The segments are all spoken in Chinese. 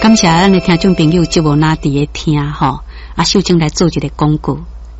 感谢咱的听众朋友节目哪伫咧听吼，秀清来做一个广告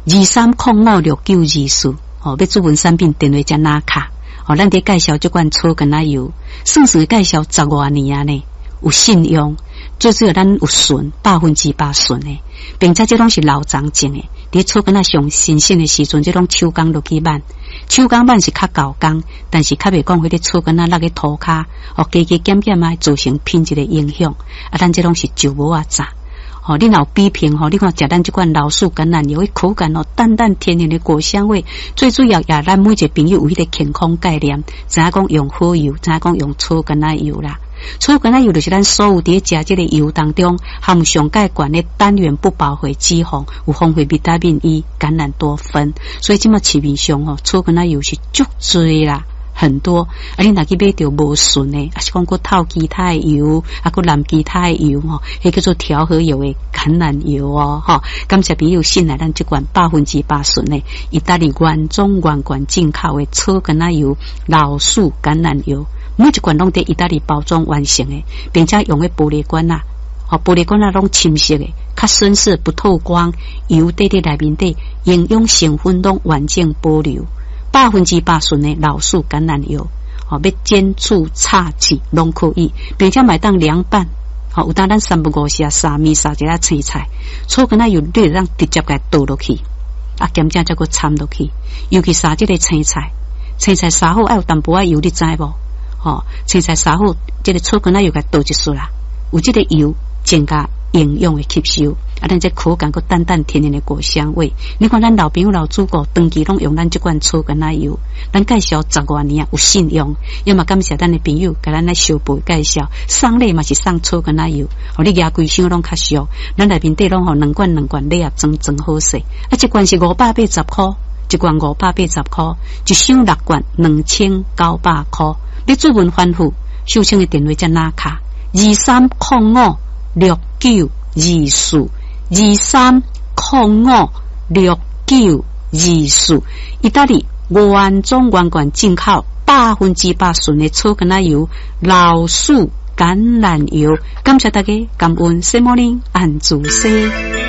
，23056924要注文产品电话加拿卡，咱伫介绍这款草根仔油，算是介绍10多年啊呢，有信用，最主要咱有纯100%纯的，并且这拢是老长种的。伫草根仔上新鲜的时阵，这种手工落去挽，手工挽是较高工，但是较袂讲迄个草根仔落去涂骹，加减减啊，造成品质的影响。咱这拢是就无啊炸。你若有比拼你看食咱这款老树橄榄油，口感淡淡甜甜的果香味。最主要也咱每一个朋友有迄个健康概念，知影讲用好油，知影讲用草根仔油啦。草根仔油就是咱所有伫食这个油当中含上介高的单元不饱和脂肪，有丰富维他命 E、橄榄多酚，所以即马市面上草根仔油是足多啦。很多，你若去买到无纯的，是讲过透其他的油，过染其他的油迄叫做调和油的橄榄油感谢朋友信赖咱这款100%纯的意大利原装原罐进口的草根仔油、老树橄榄油，每一罐拢在意大利包装完成的，并且用的玻璃罐玻璃罐拢深色的，较深色不透光，油在内面底，营养成分拢完整保留。100%纯的老树橄榄油，要煎煮炒制拢可以，并且买当凉拌，有当咱3不5时沙米沙一下青菜，草根仔油你让直接给倒落去，咸正再个掺落去，尤其沙这个青菜沙好要有淡薄仔油，你知无？青菜沙好，这个草根仔油给倒一束啦，有这个油增加营养的吸收，咱这口感个淡淡甜甜的果香味。你看咱老朋友老祖国长期拢用咱这款草根仔油，咱介绍10多年有信用，要么感谢咱的朋友给咱来小辈介绍，送礼嘛是送草根仔油，你牙规箱拢较俗，咱内面底拢2罐礼盒装好势，这罐是580块，一罐580块，一箱6罐2900块。你注文反复，秀清的电话在哪卡？23056924，23056924，意大利原装原罐进口100%纯的草根仔油、老树橄榄油。感谢大家，感恩 Good morning， 按住些。